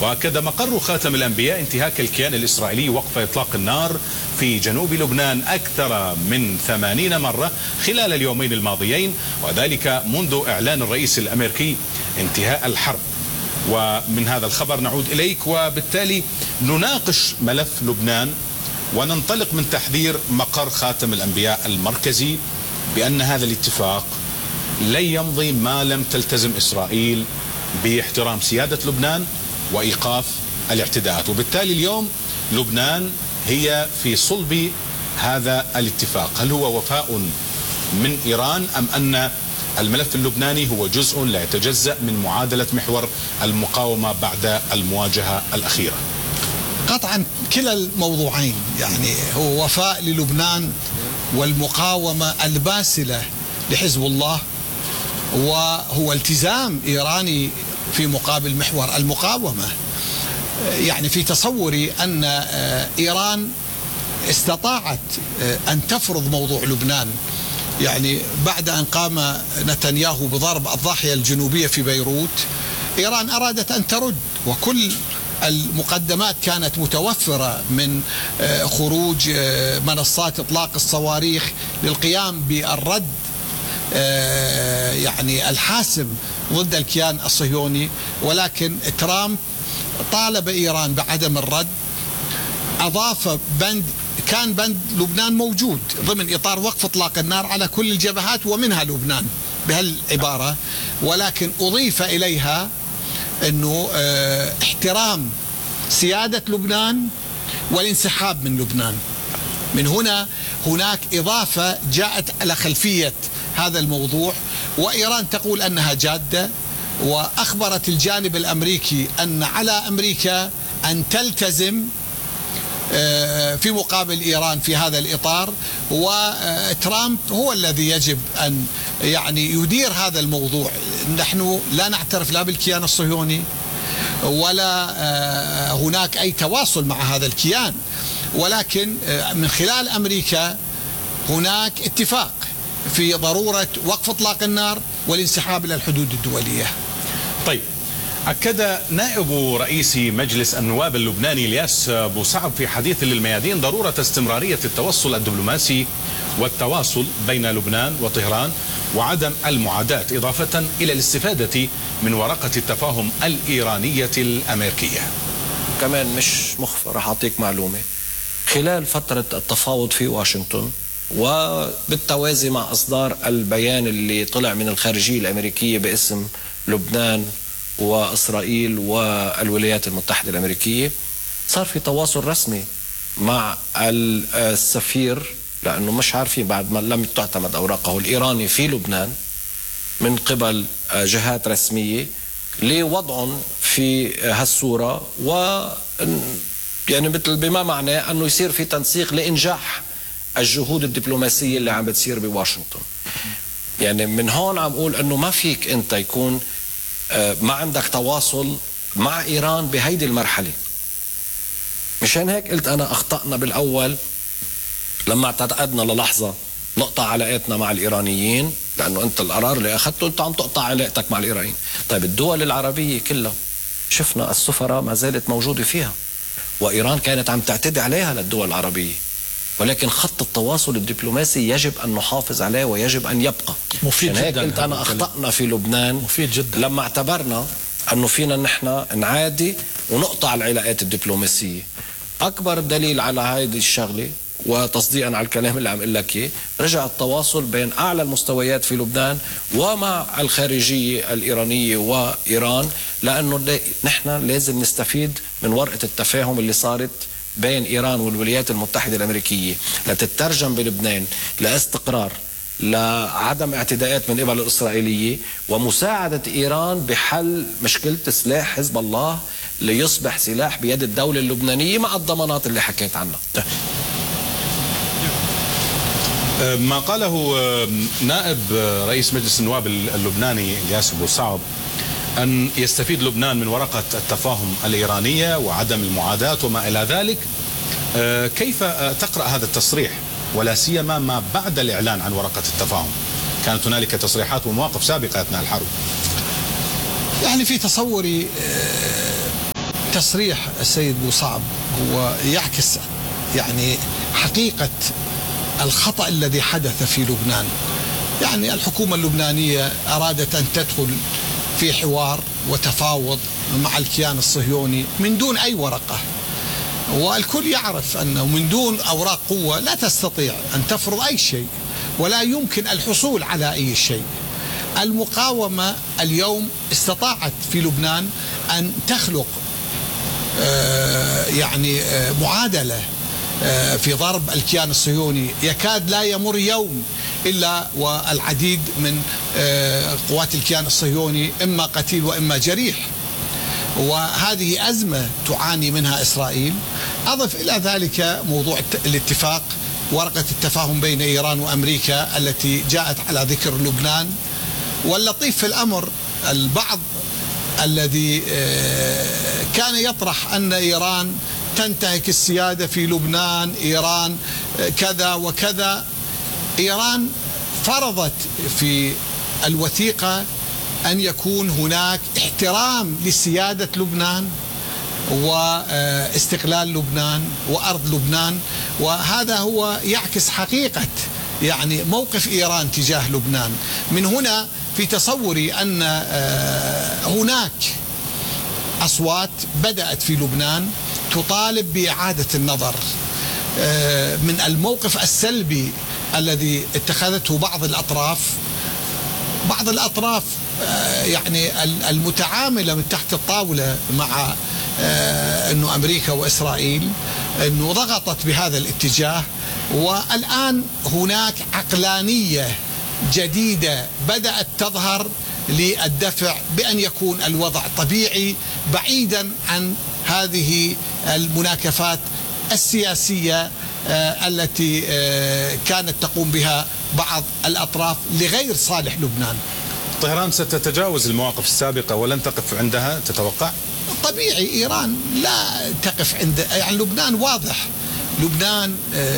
وأكد مقر خاتم الأنبياء انتهاك الكيان الإسرائيلي وقف إطلاق النار في جنوب لبنان أكثر من 80 مرة خلال اليومين الماضيين، وذلك منذ إعلان الرئيس الأمريكي انتهاء الحرب. ومن هذا الخبر نعود إليك، وبالتالي نناقش ملف لبنان وننطلق من تحذير مقر خاتم الأنبياء المركزي بأن هذا الاتفاق لن يمضي ما لم تلتزم إسرائيل باحترام سيادة لبنان وإيقاف الاعتداءات. وبالتالي اليوم لبنان هي في صلب هذا الاتفاق. هل هو وفاء من إيران أم أن الملف اللبناني هو جزء لا يتجزأ من معادلة محور المقاومة بعد المواجهة الأخيرة؟ قطعا كلا الموضوعين، يعني هو وفاء للبنان والمقاومة الباسلة لحزب الله، وهو التزام إيراني في مقابل محور المقاومة. يعني في تصوري أن إيران استطاعت أن تفرض موضوع لبنان، يعني بعد أن قام نتنياهو بضرب الضاحية الجنوبية في بيروت، إيران أرادت أن ترد، وكل المقدمات كانت متوفرة من خروج منصات إطلاق الصواريخ للقيام بالرد يعني الحاسم ضد الكيان الصهيوني. ولكن ترامب طالب إيران بعدم الرد، أضاف بند، كان بند لبنان موجود ضمن إطار وقف إطلاق النار على كل الجبهات ومنها لبنان بهالعبارة، ولكن أضيف إليها أنه احترام سيادة لبنان والانسحاب من لبنان. من هنا هناك إضافة جاءت على خلفية هذا الموضوع، وإيران تقول أنها جادة، وأخبرت الجانب الأمريكي أن على أمريكا أن تلتزم في مقابل إيران في هذا الإطار، وترامب هو الذي يجب أن يعني يدير هذا الموضوع. نحن لا نعترف لا بالكيان الصهيوني ولا هناك أي تواصل مع هذا الكيان، ولكن من خلال أمريكا هناك اتفاق في ضرورة وقف إطلاق النار والانسحاب إلى الحدود الدولية. طيب، أكد نائب رئيس مجلس النواب اللبناني الياس بوصعب في حديث للميادين ضرورة استمرارية التوصل الدبلوماسي والتواصل بين لبنان وطهران وعدم المعاداة، إضافة إلى الاستفادة من ورقة التفاهم الإيرانية الأمريكية. كمان مش مخفى، راح أعطيك معلومة. خلال فترة التفاوض في واشنطن وبالتوازي مع إصدار البيان اللي طلع من الخارجية الأمريكية باسم لبنان وإسرائيل والولايات المتحدة الأمريكية، صار في تواصل رسمي مع السفير، لأنه مش عارفين بعد ما لم تعتمد أوراقه الإيراني في لبنان من قبل جهات رسمية، لوضعهم في هالصورة، و يعني مثل بما معناه أنه يصير في تنسيق لإنجاح الجهود الدبلوماسية اللي عم بتصير بواشنطن. يعني من هون عم أقول أنه ما فيك أنت يكون ما عندك تواصل مع إيران بهيدي المرحلة. مشان هيك قلت أنا أخطأنا بالأول لما اعتقدنا للحظة نقطع علاقاتنا مع الإيرانيين، لأنه أنت القرار اللي أخذته أنت عم تقطع علاقتك مع الإيرانيين. طيب الدول العربية كلها شفنا السفراء ما زالت موجودة فيها، وإيران كانت عم تعتدي عليها للدول العربية، ولكن خط التواصل الدبلوماسي يجب أن نحافظ عليه ويجب أن يبقى. مفيد جدا. قلت أنا أخطأنا في لبنان مفيد جدا لما اعتبرنا أنه فينا نحن نعادي ونقطع العلاقات الدبلوماسية. أكبر دليل على هذه الشغلة وتصديقا على الكلام اللي عم اقول لك اياه، رجع التواصل بين اعلى المستويات في لبنان ومع الخارجيه الايرانيه وايران، لانه نحن لازم نستفيد من ورقه التفاهم اللي صارت بين ايران والولايات المتحده الامريكيه لتترجم بلبنان لاستقرار، لعدم اعتداءات من قبل الاسرائيليه، ومساعده ايران بحل مشكله سلاح حزب الله ليصبح سلاح بيد الدوله اللبنانيه مع الضمانات اللي حكيت عنها. ما قاله نائب رئيس مجلس النواب اللبناني الياس بوصعب أن يستفيد لبنان من ورقة التفاهم الإيرانية وعدم المعاداة وما إلى ذلك، كيف تقرأ هذا التصريح ولا سيما ما بعد الإعلان عن ورقة التفاهم؟ كانت هنالك تصريحات ومواقف سابقة أثناء الحرب. يعني في تصوري تصريح السيد بوصعب هو يعكس يعني حقيقة الخطأ الذي حدث في لبنان. يعني الحكومة اللبنانية أرادت أن تدخل في حوار وتفاوض مع الكيان الصهيوني من دون أي ورقة، والكل يعرف أنه من دون أوراق قوة لا تستطيع أن تفرض أي شيء ولا يمكن الحصول على أي شيء. المقاومة اليوم استطاعت في لبنان أن تخلق يعني معادلة في ضرب الكيان الصهيوني. يكاد لا يمر يوم إلا والعديد من قوات الكيان الصهيوني إما قتيل وإما جريح، وهذه أزمة تعاني منها إسرائيل. أضف إلى ذلك موضوع الاتفاق، ورقة التفاهم بين إيران وأمريكا التي جاءت على ذكر لبنان. واللطيف في الأمر البعض الذي كان يطرح أن إيران تنتهك السيادة في لبنان، إيران كذا وكذا. إيران فرضت في الوثيقة أن يكون هناك احترام لسيادة لبنان واستقلال لبنان وأرض لبنان، وهذا هو يعكس حقيقة يعني موقف إيران تجاه لبنان. من هنا في تصوري أن هناك أصوات بدأت في لبنان تطالب بإعادة النظر من الموقف السلبي الذي اتخذته بعض الأطراف يعني المتعاملة من تحت الطاولة مع أنه أمريكا وإسرائيل أنه ضغطت بهذا الاتجاه. والآن هناك عقلانية جديدة بدأت تظهر للدفع بأن يكون الوضع طبيعي بعيدا عن هذه المناكفات السياسية التي كانت تقوم بها بعض الأطراف لغير صالح لبنان. طهران ستتجاوز المواقف السابقة ولن تقف عندها تتوقع؟ طبيعي، إيران لا تقف عند يعني لبنان واضح. لبنان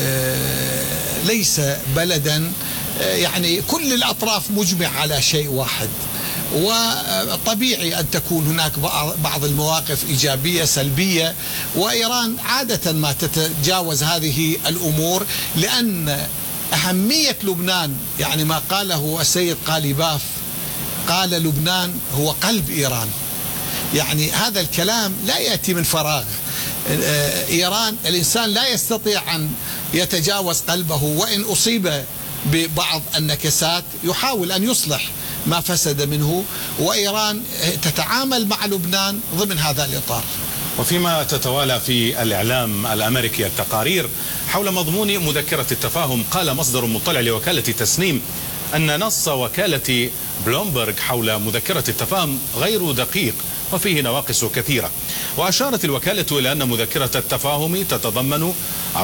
ليس بلدا يعني كل الأطراف مجمع على شيء واحد، وطبيعي أن تكون هناك بعض المواقف إيجابية سلبية، وإيران عادة ما تتجاوز هذه الأمور لأن أهمية لبنان يعني ما قاله السيد قاليباف، قال لبنان هو قلب إيران. يعني هذا الكلام لا يأتي من فراغ. إيران الإنسان لا يستطيع أن يتجاوز قلبه، وإن أصيب ببعض النكسات يحاول أن يصلح ما فسد منه، وإيران تتعامل مع لبنان ضمن هذا الإطار. وفيما تتوالى في الإعلام الأمريكي التقارير حول مضمون مذكرة التفاهم، قال مصدر مطلع لوكالة تسنيم أن نص وكالة بلومبرغ حول مذكرة التفاهم غير دقيق وفيه نواقص كثيرة. وأشارت الوكالة إلى أن مذكرة التفاهم تتضمن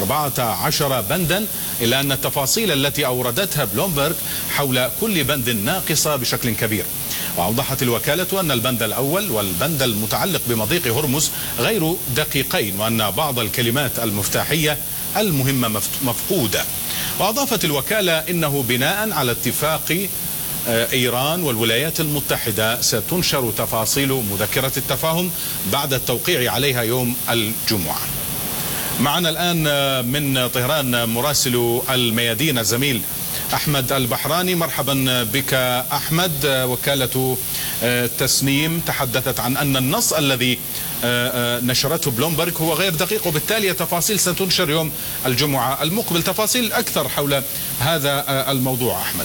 14 بندا، إلا أن التفاصيل التي أوردتها بلومبرغ حول كل بند ناقصة بشكل كبير. وأوضحت الوكالة أن البند الأول والبند المتعلق بمضيق هرمز غير دقيقين، وأن بعض الكلمات المفتاحية المهمة مفقودة. وأضافت الوكالة إنه بناء على اتفاق إيران والولايات المتحدة ستنشر تفاصيل مذكرة التفاهم بعد التوقيع عليها يوم الجمعة. معنا الآن من طهران مراسل الميادين الزميل أحمد البحراني. مرحبا بك أحمد. وكالة تسنيم تحدثت عن أن النص الذي نشرته بلومبرغ هو غير دقيق، وبالتالي التفاصيل ستنشر يوم الجمعة المقبل. تفاصيل أكثر حول هذا الموضوع أحمد.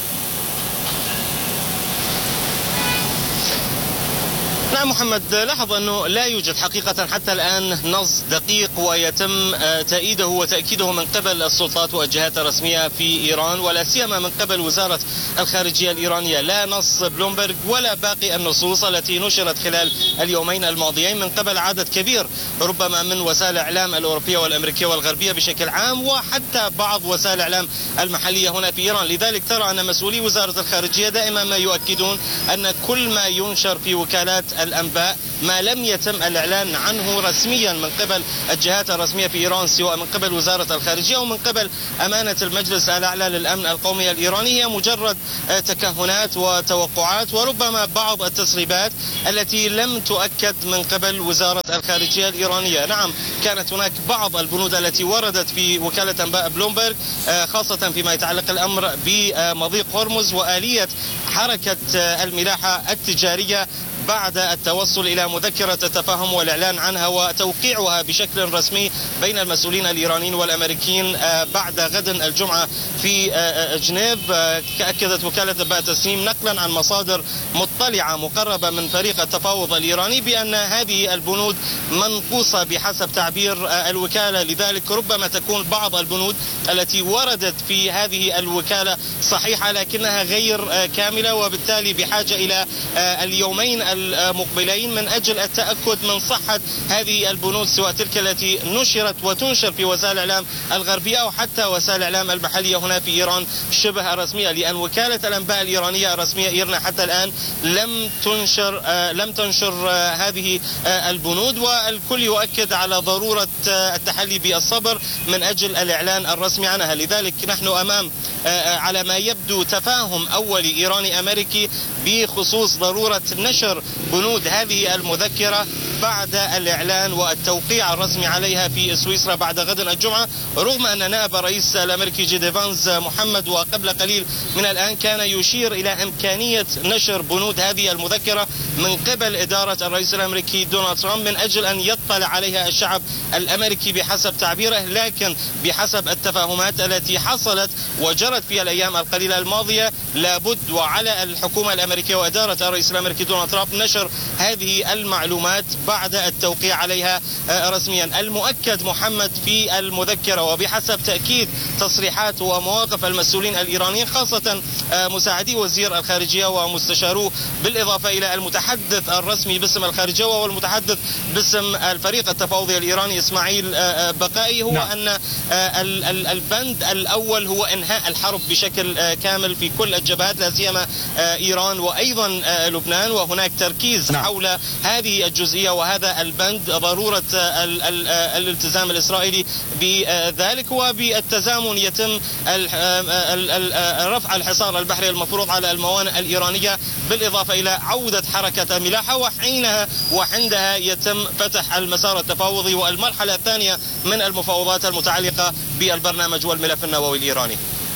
نعم محمد، لاحظ أنه لا يوجد حقيقة حتى الآن نص دقيق ويتم تأييده وتأكيده من قبل السلطات والجهات الرسمية في إيران، ولا سيما من قبل وزارة الخارجية الإيرانية. لا نص بلومبرغ ولا باقي النصوص التي نشرت خلال اليومين الماضيين من قبل عدد كبير ربما من وسائل الإعلام الأوروبية والأمريكية والغربية بشكل عام، وحتى بعض وسائل الإعلام المحلية هنا في إيران. لذلك ترى أن مسؤولي وزارة الخارجية دائما ما يؤكدون أن كل ما ينشر في وكالات الأنباء ما لم يتم الإعلان عنه رسميا من قبل الجهات الرسمية في إيران، سواء من قبل وزارة الخارجية أو من قبل أمانة المجلس الأعلى للأمن القومي الإيراني، هي مجرد تكهنات وتوقعات وربما بعض التسريبات التي لم تؤكد من قبل وزارة الخارجية الإيرانية. نعم، كانت هناك بعض البنود التي وردت في وكالة أنباء بلومبرغ، خاصة فيما يتعلق الأمر بمضيق هرمز وآلية حركة الملاحة التجارية بعد التوصل إلى مذكرة التفاهم والإعلان عنها وتوقيعها بشكل رسمي بين المسؤولين الإيرانيين والأمريكيين بعد غد الجمعة في جنيف. أكدت وكالة أنباء تسنيم نقلا عن مصادر مطلعة مقربة من فريق التفاوض الإيراني بأن هذه البنود منقوصة بحسب تعبير الوكالة، لذلك ربما تكون بعض البنود التي وردت في هذه الوكالة صحيحة لكنها غير كاملة، وبالتالي بحاجة إلى اليومين المقبلين من أجل التأكد من صحة هذه البنود، سواء تلك التي نشرت وتنشر في وسائل الإعلام الغربية أو حتى وسائل الإعلام المحلية هنا في إيران شبه رسمية، لأن وكالة الأنباء الإيرانية الرسمية إيرنا حتى الآن لم تنشر هذه البنود، والكل يؤكد على ضرورة التحلي بالصبر من أجل الإعلان الرسمي عنها. لذلك نحن أمام على ما يبدو تفاهم أولي إيراني أمريكي بخصوص ضرورة نشر بنود هذه المذكرة بعد الإعلان والتوقيع الرسمي عليها في سويسرا بعد غد الجمعة، رغم أن نائب الرئيس الأمريكي جي دي فانس محمد وقبل قليل من الآن كان يشير إلى إمكانية نشر بنود هذه المذكرة من قبل إدارة الرئيس الأمريكي دونالد ترامب من أجل أن يطلع عليها الشعب الأمريكي بحسب تعبيره، لكن بحسب التفاهمات التي حصلت وجرت في الأيام القليلة الماضية لابد وعلى الحكومة الأمريكية وإدارة الرئيس الأمريكي دونالد ترامب نشر هذه المعلومات بعد التوقيع عليها رسميا. المؤكد محمد في المذكرة وبحسب تأكيد تصريحات ومواقف المسؤولين الإيرانيين خاصة مساعدي وزير الخارجية ومستشاروه بالإضافة إلى المتحدث الرسمي باسم الخارجية والمتحدث باسم الفريق التفاوضي الإيراني إسماعيل بقائي، هو أن البند الأول هو إنهاء الحرب بشكل كامل في كل الجبهات لا سيما إيران وأيضا لبنان، وهناك تركيز حول هذه الجزئية وهذا البند ضرورة الالتزام الإسرائيلي بذلك، وبالتزامن يتم رفع الحصار البحري المفروض على الموانئ الإيرانية بالإضافة إلى عودة حركة الملاحة، وعندها يتم فتح المسار التفاوضي والمرحلة الثانية من المفاوضات المتعلقة بالبرنامج والملف النووي الإيراني.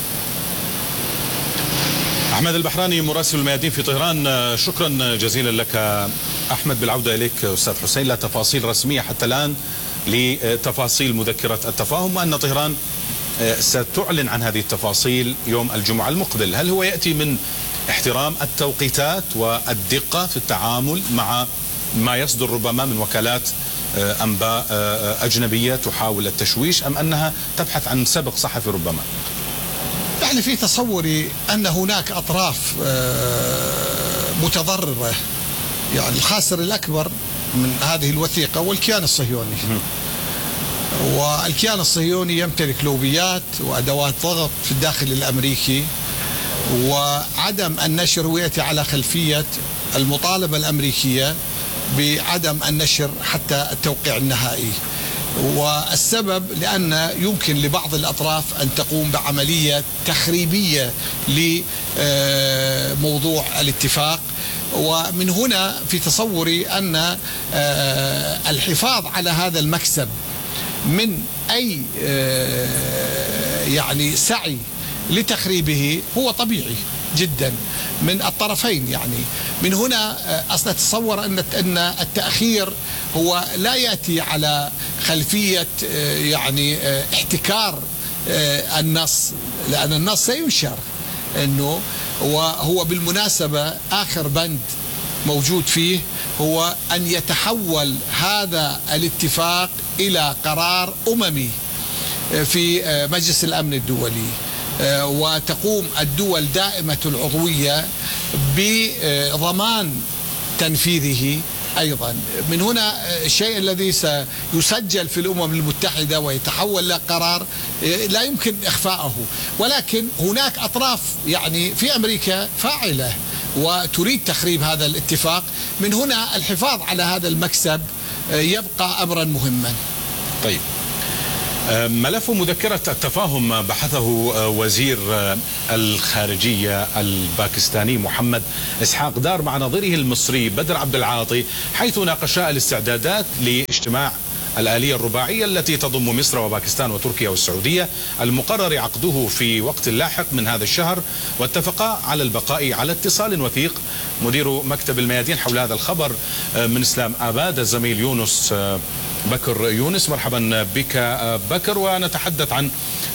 أحمد البحراني مراسل الميادين في طهران، شكرا جزيلا لك. أحمد، بالعودة إليك أستاذ حسين، لا تفاصيل رسمية حتى الآن لتفاصيل مذكرة التفاهم، وأن طهران ستعلن عن هذه التفاصيل يوم الجمعة المقبل. هل هو يأتي من احترام التوقيتات والدقة في التعامل مع ما يصدر ربما من وكالات أنباء أجنبية تحاول التشويش، أم أنها تبحث عن سبق صحفي ربما؟ يعني في تصوري أن هناك أطراف متضررة، يعني الخاسر الأكبر من هذه الوثيقة والكيان الصهيوني، والكيان الصهيوني يمتلك لوبيات وأدوات ضغط في الداخل الأمريكي، وعدم النشر هو يأتي على خلفية المطالبة الأمريكية بعدم النشر حتى التوقيع النهائي. والسبب لأن يمكن لبعض الأطراف أن تقوم بعملية تخريبية لموضوع الاتفاق، ومن هنا في تصوري أن الحفاظ على هذا المكسب من أي يعني سعي لتخريبه هو طبيعي جدا من الطرفين. يعني من هنا أصلا أتصور أن التأخير هو لا يأتي على خلفية يعني احتكار النص، لأن النص سينشر أنه، وهو بالمناسبة آخر بند موجود فيه هو أن يتحول هذا الاتفاق إلى قرار أممي في مجلس الأمن الدولي، وتقوم الدول دائمة العضوية بضمان تنفيذه أيضا. من هنا الشيء الذي سيسجل في الأمم المتحدة ويتحول إلى قرار لا يمكن إخفاءه، ولكن هناك أطراف يعني في أمريكا فاعلة وتريد تخريب هذا الاتفاق. من هنا الحفاظ على هذا المكسب يبقى أمرا مهما. طيب، ملف مذكرة التفاهم بحثه وزير الخارجية الباكستاني محمد إسحاق دار مع نظيره المصري بدر عبد العاطي، حيث ناقشا الاستعدادات لاجتماع الآلية الرباعية التي تضم مصر وباكستان وتركيا والسعودية المقرر عقده في وقت لاحق من هذا الشهر، واتفقا على البقاء على اتصال وثيق. مدير مكتب الميادين حول هذا الخبر من إسلام آباد الزميل يونس بكر يونس. مرحبا بك بكر، ونتحدث عن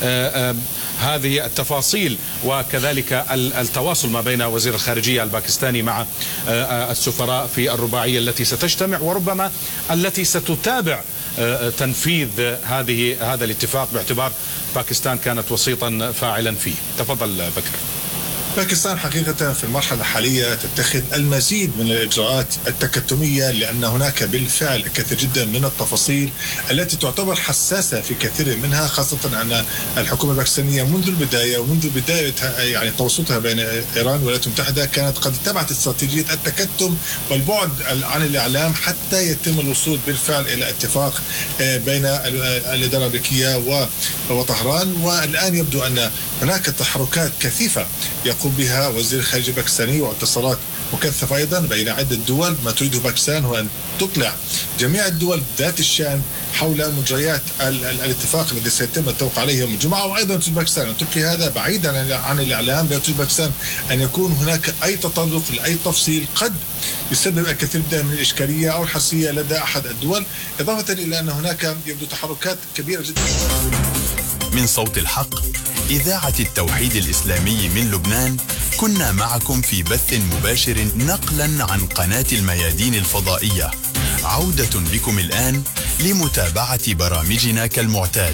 هذه التفاصيل وكذلك التواصل ما بين وزير الخارجية الباكستاني مع السفراء في الرباعية التي ستجتمع، وربما التي ستتابع تنفيذ هذا الاتفاق باعتبار باكستان كانت وسيطا فاعلا فيه. تفضل بكر. باكستان حقيقة في المرحلة الحالية تتخذ المزيد من الإجراءات التكتمية، لأن هناك بالفعل كثير جدا من التفاصيل التي تعتبر حساسة في كثير منها، خاصة أن الحكومة الباكستانية منذ بداية يعني تواصلها بين إيران والولايات المتحدة كانت قد اتبعت استراتيجية التكتم والبعد عن الإعلام حتى يتم الوصول بالفعل إلى اتفاق بين الإدارة الأمريكية وطهران. والآن يبدو أن هناك تحركات كثيفة يقوم بها وزير الخارجية الباكستاني واتصالات مكثفة أيضا بين عدة دول. ما تريده باكستان هو أن تطلع جميع الدول ذات الشأن حول مجريات الاتفاق الذي سيتم التوقيع عليه يوم الجمعة. وأيضا تريد باكستان أن تبقي هذا بعيدا عن الإعلام. لا تريد باكستان أن يكون هناك أي تطرق لأي تفصيل قد يسبب الكثير من الإشكالية أو الحساسية لدى أحد الدول، إضافة إلى أن هناك يبدو تحركات كبيرة جدا. من صوت الحق إذاعة التوحيد الإسلامي من لبنان، كنا معكم في بث مباشر نقلا عن قناة الميادين الفضائية. عودة بكم الآن لمتابعة برامجنا كالمعتاد.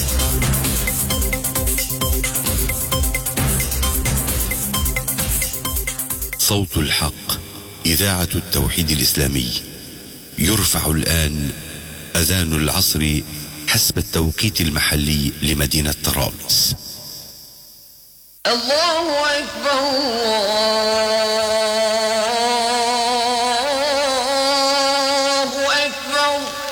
صوت الحق إذاعة التوحيد الإسلامي. يرفع الآن أذان العصر حسب التوقيت المحلي لمدينة طرابلس. الله أكبر.